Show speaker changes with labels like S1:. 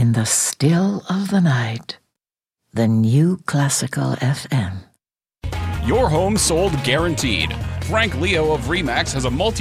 S1: in the still of the night. The New Classical FM.
S2: Your home sold guaranteed. Frank Leo of RE/MAX has a